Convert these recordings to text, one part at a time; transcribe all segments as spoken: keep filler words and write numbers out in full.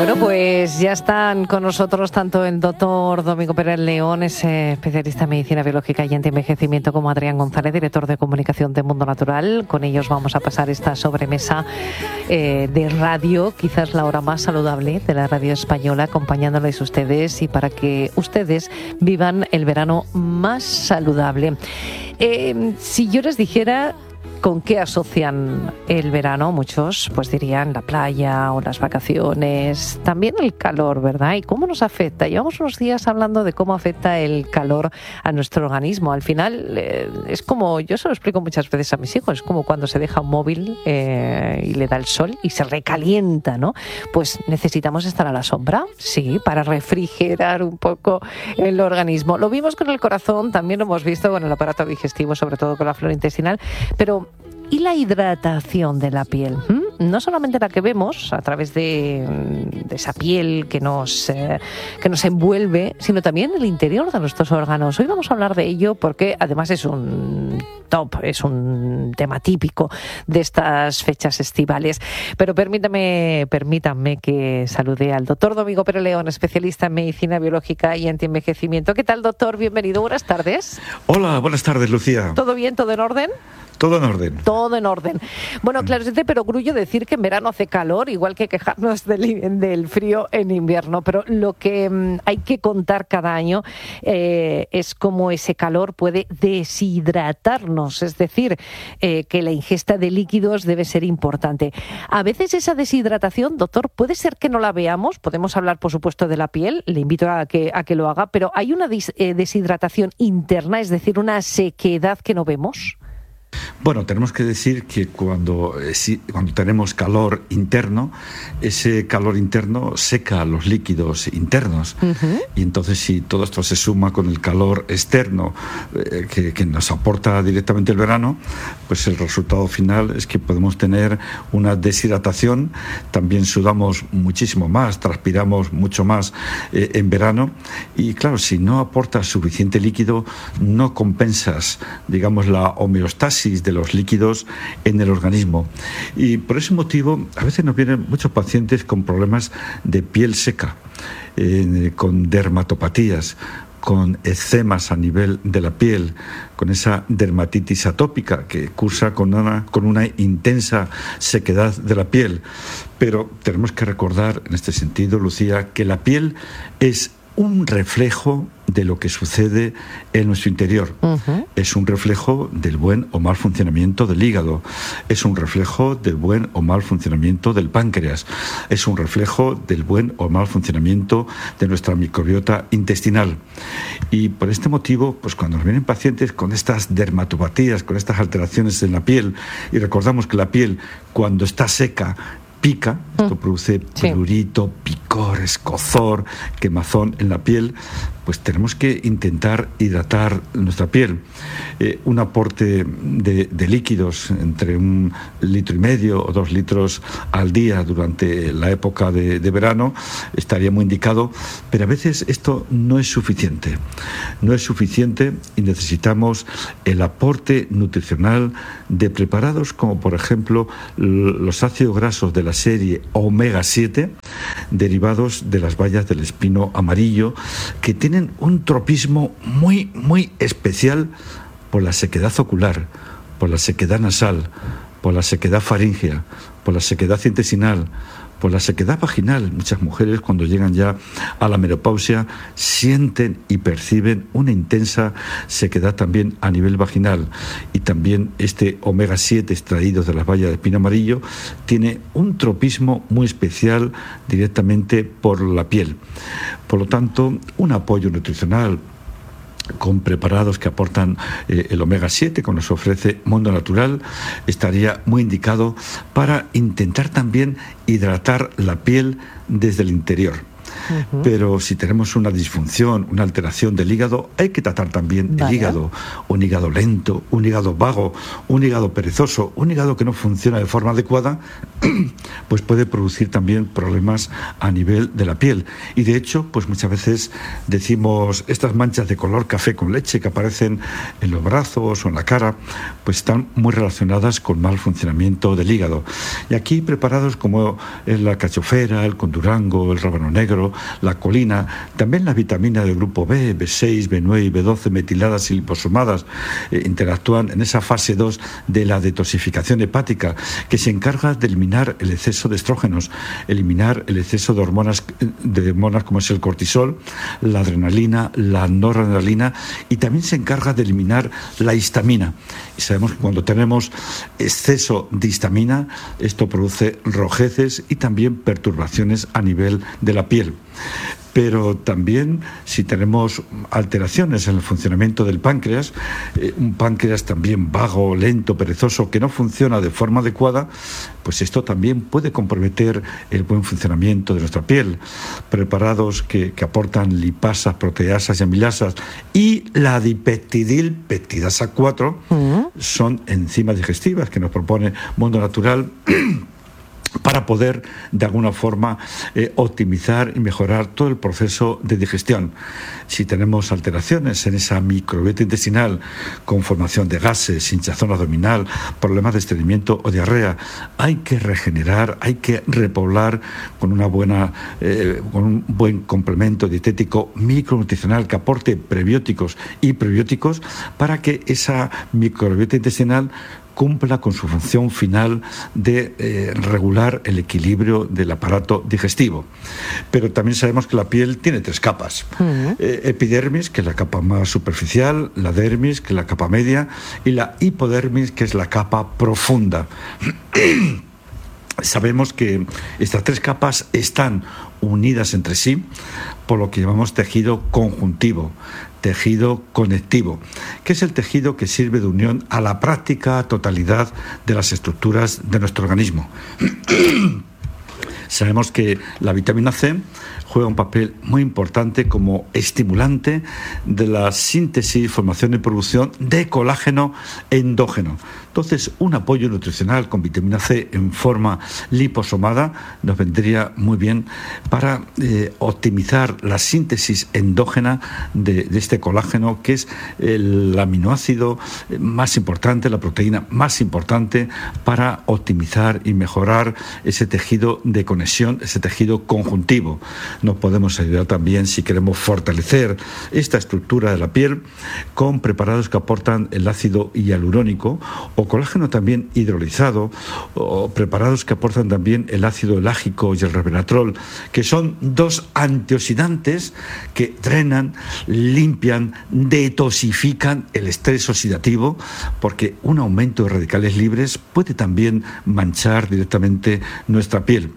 Bueno, pues ya están con nosotros tanto el doctor Domingo Pérez León, es especialista en medicina biológica y antienvejecimiento, como Adrián González, director de comunicación de Mundo Natural. Con ellos vamos a pasar esta sobremesa eh, de radio, quizás la hora más saludable de la radio española, acompañándoles ustedes y para que ustedes vivan el verano más saludable. Eh, si yo les dijera ¿con qué asocian el verano? Muchos pues dirían la playa o las vacaciones, también el calor, ¿verdad? ¿Y cómo nos afecta? Llevamos unos días hablando de cómo afecta el calor a nuestro organismo. Al final eh, es como, yo se lo explico muchas veces a mis hijos, es como cuando se deja un móvil eh, y le da el sol y se recalienta, ¿no? Pues necesitamos estar a la sombra, sí, para refrigerar un poco el organismo. Lo vimos con el corazón, también lo hemos visto con el aparato digestivo, sobre todo con la flora intestinal, pero ¿y la hidratación de la piel? ¿Mm? No solamente la que vemos a través de, de esa piel que nos, eh, que nos envuelve, sino también el interior de nuestros órganos. Hoy vamos a hablar de ello porque además es un top, es un tema típico de estas fechas estivales. Pero permítame, permítanme que salude al doctor Domingo Pérez León, especialista en medicina biológica y antienvejecimiento. ¿Qué tal, doctor? Bienvenido, buenas tardes. Hola, buenas tardes, Lucía. ¿Todo bien? ¿Todo en orden? Todo en orden. Todo en orden. Bueno, claro, es de perogrullo decir que en verano hace calor, igual que quejarnos del, del frío en invierno, pero lo que mmm, hay que contar cada año eh, es cómo ese calor puede deshidratarnos, es decir, eh, que la ingesta de líquidos debe ser importante. A veces esa deshidratación, doctor, puede ser que no la veamos, podemos hablar por supuesto de la piel, le invito a que, a que lo haga, pero hay una dis, eh, deshidratación interna, es decir, una sequedad que no vemos. Bueno, tenemos que decir que cuando, eh, si, cuando tenemos calor interno, ese calor interno seca los líquidos internos. Uh-huh. Y entonces si todo esto se suma con el calor externo eh, que, que nos aporta directamente el verano, pues el resultado final es que podemos tener una deshidratación. También sudamos muchísimo más, transpiramos mucho más eh, en verano. Y claro, si no aportas suficiente líquido, no compensas, digamos, la homeostasis de los líquidos en el organismo. Y por ese motivo a veces nos vienen muchos pacientes con problemas de piel seca, eh, con dermatopatías, con eczemas a nivel de la piel, con esa dermatitis atópica que cursa con una, con una intensa sequedad de la piel. Pero tenemos que recordar en este sentido, Lucía, que la piel es un reflejo de lo que sucede en nuestro interior. Uh-huh. Es un reflejo del buen o mal funcionamiento del hígado, es un reflejo del buen o mal funcionamiento del páncreas, es un reflejo del buen o mal funcionamiento de nuestra microbiota intestinal. Y por este motivo, pues cuando nos vienen pacientes con estas dermatopatías, con estas alteraciones en la piel, y recordamos que la piel cuando está seca pica, esto produce prurito, picor, escozor, quemazón en la piel, pues tenemos que intentar hidratar nuestra piel. Eh, un aporte de, de líquidos entre un litro y medio o dos litros al día durante la época de, de verano estaría muy indicado, pero a veces esto no es suficiente. No es suficiente y necesitamos el aporte nutricional de preparados como por ejemplo los ácidos grasos de la serie omega siete, derivados de las bayas del espino amarillo, que tienen un tropismo muy, muy especial por la sequedad ocular, por la sequedad nasal, por la sequedad faríngea, por la sequedad intestinal, por la sequedad vaginal. Muchas mujeres cuando llegan ya a la menopausia sienten y perciben una intensa sequedad también a nivel vaginal. Y también este omega siete extraído de las bayas de espino amarillo tiene un tropismo muy especial directamente por la piel. Por lo tanto, un apoyo nutricional con preparados que aportan eh, el omega siete, como nos ofrece Mundo Natural, estaría muy indicado para intentar también hidratar la piel desde el interior. Uh-huh. Pero si tenemos una disfunción, una alteración del hígado, hay que tratar también vale. el hígado. Un hígado lento, un hígado vago, un hígado perezoso, un hígado que no funciona de forma adecuada, pues puede producir también problemas a nivel de la piel. Y de hecho, pues muchas veces decimos estas manchas de color café con leche que aparecen en los brazos o en la cara, pues están muy relacionadas con mal funcionamiento del hígado. Y aquí preparados como la cachofera, el condurango, el rábano negro, la colina, también la vitamina del grupo B, B seis, B nueve y B doce metiladas y liposomadas eh, interactúan en esa fase dos de la detoxificación hepática, que se encarga de eliminar el exceso de estrógenos, eliminar el exceso de hormonas, de hormonas como es el cortisol, la adrenalina, la noradrenalina, y también se encarga de eliminar la histamina. Y sabemos que cuando tenemos exceso de histamina, esto produce rojeces y también perturbaciones a nivel de la piel. Pero también si tenemos alteraciones en el funcionamiento del páncreas, eh, un páncreas también vago, lento, perezoso, que no funciona de forma adecuada, pues esto también puede comprometer el buen funcionamiento de nuestra piel. Preparados que, que aportan lipasas, proteasas y amilasas y la dipeptidilpeptidasa cuatro uh-huh. son enzimas digestivas que nos propone Mundo Natural para poder, de alguna forma, eh, optimizar y mejorar todo el proceso de digestión. Si tenemos alteraciones en esa microbiota intestinal, con formación de gases, hinchazón abdominal, problemas de estreñimiento o diarrea, hay que regenerar, hay que repoblar con una buena, eh, con un buen complemento dietético micronutricional que aporte prebióticos y prebióticos para que esa microbiota intestinal cumpla con su función final de eh, regular el equilibrio del aparato digestivo. Pero también sabemos que la piel tiene tres capas. Uh-huh. Eh, epidermis, que es la capa más superficial, la dermis, que es la capa media, y la hipodermis, que es la capa profunda. Sabemos que estas tres capas están unidas entre sí por lo que llamamos tejido conjuntivo, tejido conectivo, que es el tejido que sirve de unión a la práctica totalidad de las estructuras de nuestro organismo. Sabemos que la vitamina C juega un papel muy importante como estimulante de la síntesis, formación y producción de colágeno endógeno. Entonces, un apoyo nutricional con vitamina C en forma liposomada nos vendría muy bien para eh, optimizar la síntesis endógena de, de este colágeno, que es el aminoácido más importante, la proteína más importante para optimizar y mejorar ese tejido de conexión, ese tejido conjuntivo. Nos podemos ayudar también, si queremos fortalecer esta estructura de la piel, con preparados que aportan el ácido hialurónico o colágeno también hidrolizado, o preparados que aportan también el ácido elágico y el resveratrol, que son dos antioxidantes que drenan, limpian, detoxifican el estrés oxidativo, porque un aumento de radicales libres puede también manchar directamente nuestra piel.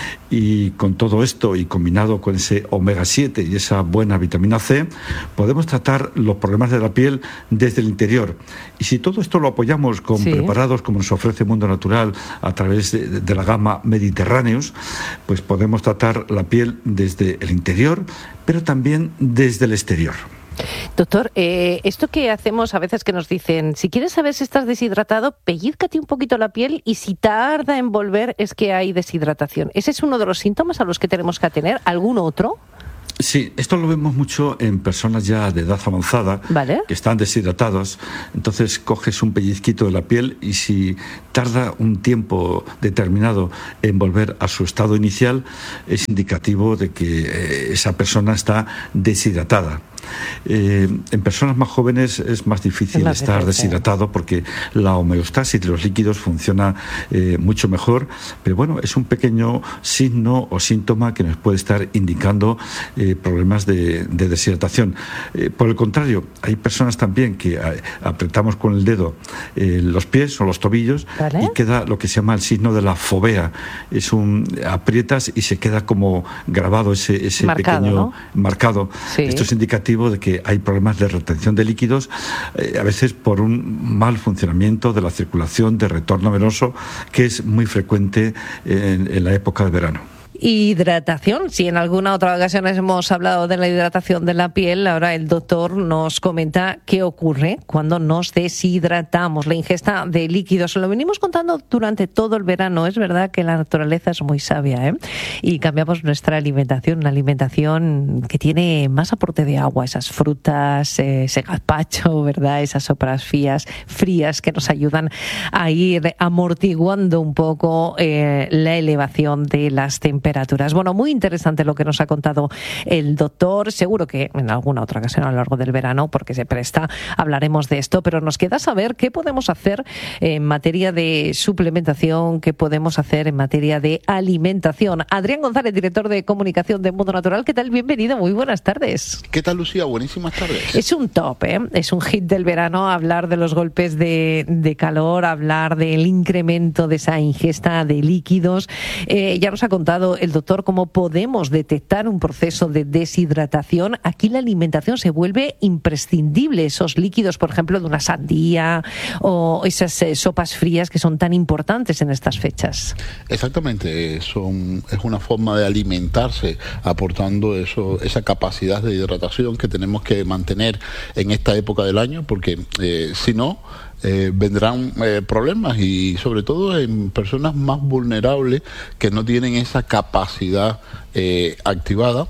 Y con todo esto y combinado con ese omega siete y esa buena vitamina C, podemos tratar los problemas de la piel desde el interior. Y si todo esto lo apoyamos con sí. preparados como nos ofrece Mundo Natural a través de, de la gama Mediterráneos, pues podemos tratar la piel desde el interior, pero también desde el exterior. Doctor, eh, esto que hacemos a veces que nos dicen, si quieres saber si estás deshidratado, pellízcate un poquito la piel y si tarda en volver es que hay deshidratación. ¿Ese es uno de los síntomas a los que tenemos que atener? ¿Algún otro? Sí, esto lo vemos mucho en personas ya de edad avanzada, ¿vale?, que están deshidratados. Entonces coges un pellizquito de la piel y si tarda un tiempo determinado en volver a su estado inicial, es indicativo de que esa persona está deshidratada. Eh, en personas más jóvenes es más difícil es estar difícil. deshidratado porque la homeostasis de los líquidos funciona eh, mucho mejor, pero bueno, es un pequeño signo o síntoma que nos puede estar indicando eh, problemas de, de deshidratación. Eh, por el contrario, hay personas también que a, apretamos con el dedo eh, los pies o los tobillos, ¿vale?, y queda lo que se llama el signo de la fovea. Es un aprietas y se queda como grabado ese, ese marcado, pequeño ¿no? marcado. Sí. Esto es indicativo de que hay problemas de retención de líquidos, eh, a veces por un mal funcionamiento de la circulación de retorno venoso, que es muy frecuente en, en la época de verano. Hidratación. Si en alguna otra ocasión hemos hablado de la hidratación de la piel, ahora el doctor nos comenta qué ocurre cuando nos deshidratamos, la ingesta de líquidos. Lo venimos contando durante todo el verano. Es verdad que la naturaleza es muy sabia, ¿eh? Y cambiamos nuestra alimentación, una alimentación que tiene más aporte de agua, esas frutas, eh, ese gazpacho, ¿verdad? Esas sopas frías, frías que nos ayudan a ir amortiguando un poco eh, la elevación de las temperaturas. Temperaturas. Bueno, muy interesante lo que nos ha contado el doctor. Seguro que en alguna otra ocasión a lo largo del verano, porque se presta, hablaremos de esto, pero nos queda saber qué podemos hacer en materia de suplementación, qué podemos hacer en materia de alimentación. Adrián González, director de comunicación de Mundo Natural, ¿qué tal? Bienvenido, muy buenas tardes. ¿Qué tal, Lucía? Buenísimas tardes. Es un top, ¿eh? Es un hit del verano hablar de los golpes de, de calor, hablar del incremento de esa ingesta de líquidos. Eh, ya nos ha contado el doctor cómo podemos detectar un proceso de deshidratación. Aquí la alimentación se vuelve imprescindible. Esos líquidos, por ejemplo, de una sandía o esas eh, sopas frías que son tan importantes en estas fechas. Exactamente, son, es una forma de alimentarse aportando eso, esa capacidad de hidratación que tenemos que mantener en esta época del año, porque eh, si no, Eh, vendrán eh, problemas, y sobre todo en personas más vulnerables que no tienen esa capacidad eh, activada.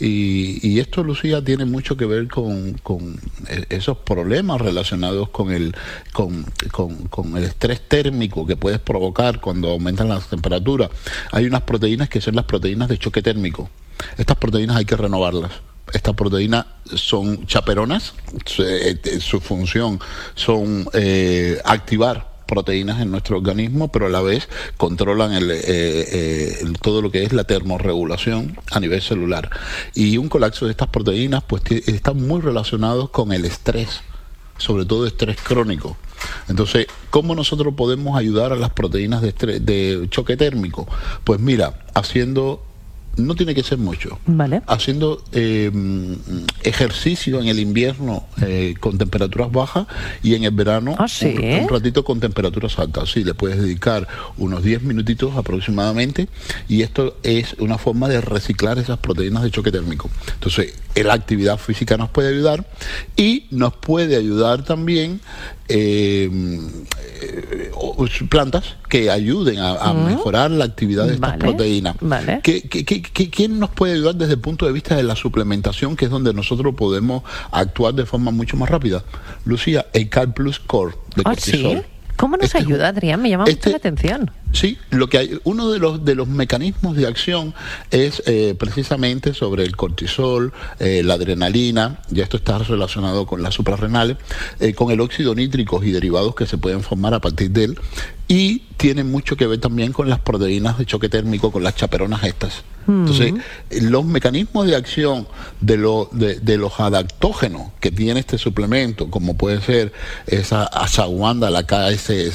Y, y esto, Lucía, tiene mucho que ver con, con esos problemas relacionados con el, con, con, con el estrés térmico que puedes provocar cuando aumentan las temperaturas. Hay unas proteínas que son las proteínas de choque térmico. Estas proteínas hay que renovarlas. Estas proteínas son chaperonas, su, su función son eh, activar proteínas en nuestro organismo, pero a la vez controlan el, eh, eh, el, todo lo que es la termorregulación a nivel celular. Y un colapso de estas proteínas pues están muy relacionados con el estrés, sobre todo estrés crónico. Entonces, ¿cómo nosotros podemos ayudar a las proteínas de, estrés, de choque térmico? Pues mira, haciendo... No tiene que ser mucho. Vale. Haciendo eh, ejercicio en el invierno eh, con temperaturas bajas, y en el verano ¿Ah, sí? un, un ratito con temperaturas altas. Sí, le puedes dedicar unos diez minutitos aproximadamente, y esto es una forma de reciclar esas proteínas de choque térmico. Entonces, la actividad física nos puede ayudar, y nos puede ayudar también eh, eh, plantas que ayuden a, a mm. mejorar la actividad de estas vale. proteínas. Vale. ¿Qué, qué, qué, qué, ¿Quién nos puede ayudar desde el punto de vista de la suplementación, que es donde nosotros podemos actuar de forma mucho más rápida? Lucía, el Cal Plus Core de ¿Ah, cortisol. sí? ¿Cómo nos este, ayuda, Adrián? Me llama este, mucho la atención. Sí, lo que hay, uno de los de los mecanismos de acción es eh, precisamente sobre el cortisol, eh, la adrenalina, ya esto está relacionado con las suprarrenales, eh, con el óxido nítrico y derivados que se pueden formar a partir de él, y tiene mucho que ver también con las proteínas de choque térmico, con las chaperonas estas. Entonces, los mecanismos de acción de, lo, de, de los adaptógenos que tiene este suplemento, como puede ser esa ashwagandha, la K S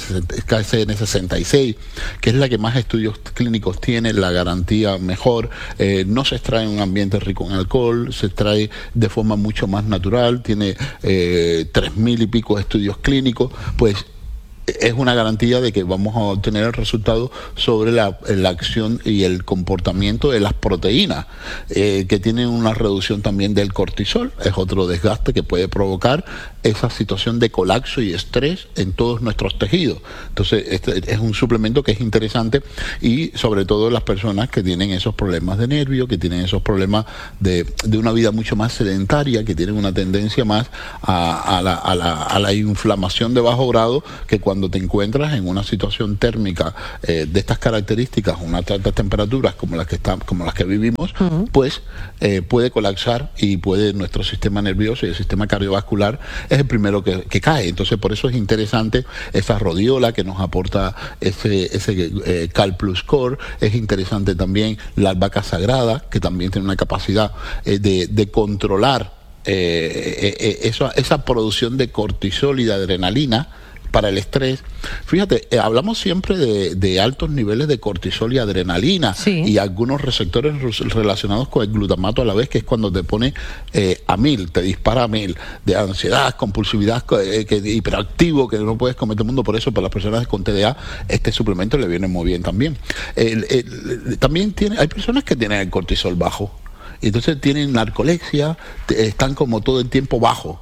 N sesenta y seis, que es la que más estudios clínicos tiene, la garantía mejor, eh, no se extrae en un ambiente rico en alcohol, se extrae de forma mucho más natural, tiene eh, tres mil y pico estudios clínicos, pues es una garantía de que vamos a obtener el resultado sobre la, la acción y el comportamiento de las proteínas, eh, que tienen una reducción también del cortisol. Es otro desgaste que puede provocar esa situación de colapso y estrés en todos nuestros tejidos. Entonces, este es un suplemento que es interesante, y sobre todo las personas que tienen esos problemas de nervio, que tienen esos problemas de, de una vida mucho más sedentaria, que tienen una tendencia más a, a, la, a, la, a la inflamación de bajo grado, que cuando Cuando te encuentras en una situación térmica eh, de estas características, unas altas temperaturas como las que están, como las que vivimos, uh-huh. pues eh, puede colapsar, y puede nuestro sistema nervioso y el sistema cardiovascular es el primero que, que cae. Entonces, por eso es interesante esa rodiola que nos aporta ese, ese eh, Cal Plus Core. Es interesante también la albahaca sagrada, que también tiene una capacidad eh, de, de controlar eh, eh, eh, esa, esa producción de cortisol y de adrenalina, para el estrés. Fíjate, eh, hablamos siempre de, de altos niveles de cortisol y adrenalina, sí, y algunos receptores relacionados con el glutamato a la vez, que es cuando te pone eh, a mil, te dispara a mil, de ansiedad, compulsividad, eh, que, hiperactivo, que no puedes comer todo el mundo. Por eso, para las personas con T D A, este suplemento le viene muy bien también. El, el, también tiene, hay personas que tienen el cortisol bajo, y entonces tienen narcolepsia, están como todo el tiempo bajo.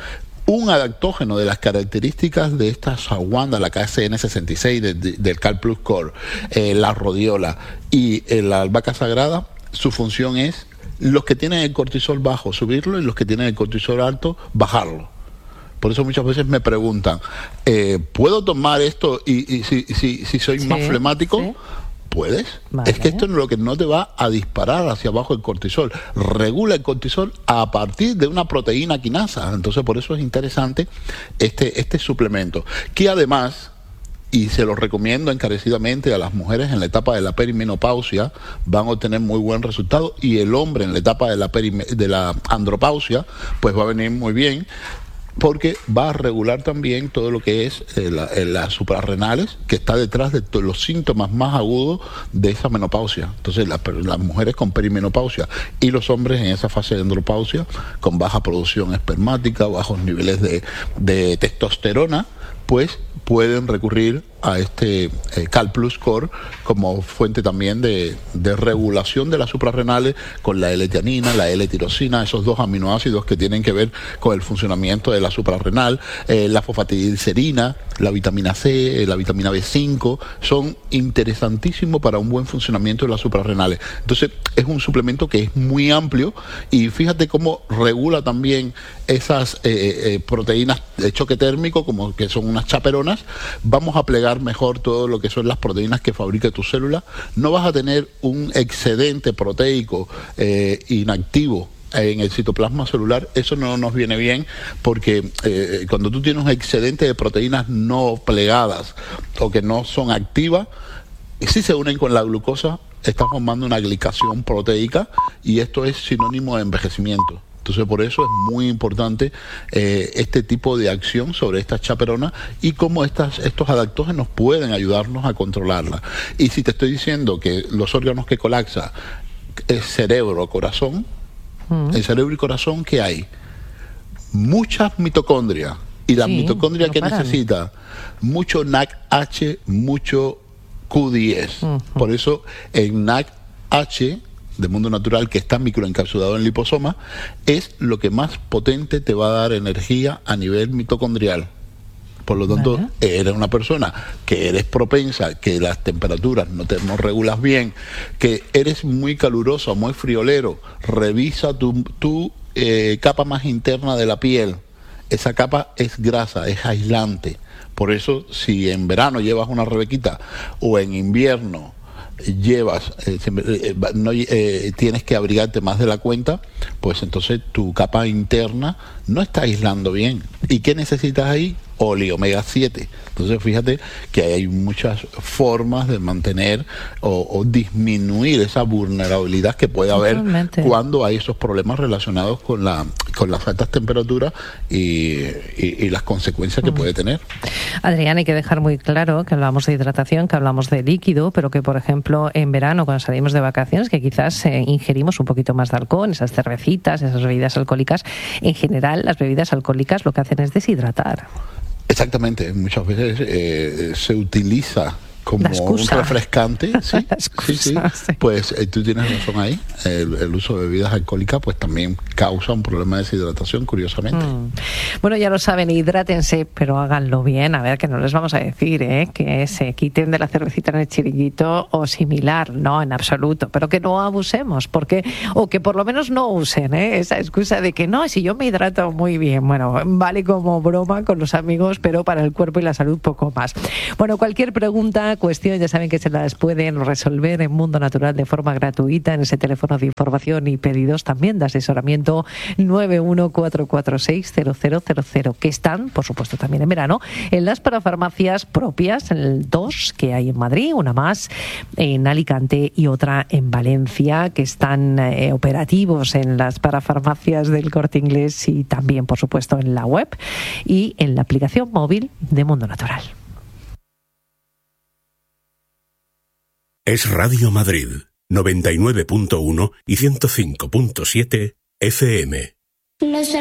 Un adaptógeno de las características de esta ashwagandha, la K S N sesenta y seis de, de, del CalPlus Core, eh, la rodiola y eh, la albahaca sagrada, su función es los que tienen el cortisol bajo, subirlo, y los que tienen el cortisol alto, bajarlo. Por eso muchas veces me preguntan, eh, ¿puedo tomar esto y, y si, si, si soy sí, más flemático? Sí. Puedes. Vale. Es que esto es lo que no te va a disparar hacia abajo el cortisol. Regula el cortisol a partir de una proteína quinasa. Entonces, por eso es interesante este, este suplemento. Que además, y se lo recomiendo encarecidamente a las mujeres en la etapa de la perimenopausia, van a obtener muy buen resultado. Y el hombre en la etapa de la, perime, de la andropausia, pues va a venir muy bien, porque va a regular también todo lo que es eh, la, eh, las suprarrenales, que está detrás de todos los síntomas más agudos de esa menopausia. Entonces, la, las mujeres con perimenopausia y los hombres en esa fase de andropausia, con baja producción espermática, bajos niveles de, de testosterona, pues pueden recurrir a este eh, CalPlus Core como fuente también de, de regulación de las suprarrenales, con la L-teanina, la L-tirosina, esos dos aminoácidos que tienen que ver con el funcionamiento de la suprarrenal, eh, la fosfatidilcerina, la vitamina C, eh, la vitamina B cinco, son interesantísimos para un buen funcionamiento de las suprarrenales. Entonces, es un suplemento que es muy amplio, y fíjate cómo regula también esas eh, eh, proteínas de choque térmico, como que son unas chaperonas. Vamos a plegar mejor todo lo que son las proteínas que fabrica tu célula. No vas a tener un excedente proteico eh, inactivo en el citoplasma celular. Eso no nos viene bien, porque eh, cuando tú tienes un excedente de proteínas no plegadas o que no son activas, si se unen con la glucosa, estás formando una glicación proteica, y esto es sinónimo de envejecimiento. Entonces, por eso es muy importante eh, este tipo de acción sobre estas chaperonas, y cómo estas, estos adaptógenos pueden ayudarnos a controlarla. Y si te estoy diciendo que los órganos que colapsan es cerebro, corazón, mm. el cerebro y corazón, ¿qué hay? Muchas mitocondrias. Y la sí, mitocondria no que paran. Necesita mucho N A C H, mucho Q diez. Uh-huh. Por eso en N A C H de Mundo Natural, que está microencapsulado en liposoma, es lo que más potente te va a dar energía a nivel mitocondrial. Por lo tanto, vale, eres una persona que eres propensa, que las temperaturas no te no regulas bien, que eres muy caluroso, muy friolero. Revisa tu, tu eh, capa más interna de la piel. Esa capa es grasa, es aislante. Por eso, si en verano llevas una rebequita, o en invierno llevas, eh, eh, no, eh, tienes que abrigarte más de la cuenta, pues entonces tu capa interna no está aislando bien. ¿Y qué necesitas ahí? Oli, omega siete. Entonces, fíjate que hay muchas formas de mantener o, o disminuir esa vulnerabilidad que puede haber Totalmente. Cuando hay esos problemas relacionados con la con las altas temperaturas y, y, y las consecuencias que mm. puede tener. Adrián, hay que dejar muy claro que hablamos de hidratación, que hablamos de líquido, pero que, por ejemplo, en verano, cuando salimos de vacaciones, que quizás eh, ingerimos un poquito más de alcohol, esas cervecitas, esas bebidas alcohólicas, en general las bebidas alcohólicas lo que hacen es deshidratar. Exactamente, muchas veces eh, se utiliza como un refrescante, ¿sí? sí, sí. sí. Pues eh, tú tienes razón ahí. El, el uso de bebidas alcohólicas pues también causa un problema de deshidratación, curiosamente. Mm. Bueno, ya lo saben, hidrátense, pero háganlo bien. A ver, que no les vamos a decir ¿eh? que se quiten de la cervecita en el chiringuito o similar, no, en absoluto, pero que no abusemos, porque o que por lo menos no usen ¿eh? esa excusa de que no, si yo me hidrato muy bien. Bueno, vale como broma con los amigos, pero para el cuerpo y la salud poco más. Bueno, cualquier pregunta, cuestión, ya saben que se las pueden resolver en Mundo Natural de forma gratuita en ese teléfono de información y pedidos, también de asesoramiento ayuntamiento nueve uno cuatro cuatro seis cero cero cero cero, que están, por supuesto, también en verano, en las parafarmacias propias, en dos que hay en Madrid, una más en Alicante y otra en Valencia, que están eh, operativos en las parafarmacias del Corte Inglés y también, por supuesto, en la web y en la aplicación móvil de Mundo Natural. Es Radio Madrid, noventa y nueve punto uno y ciento cinco punto siete F M. Los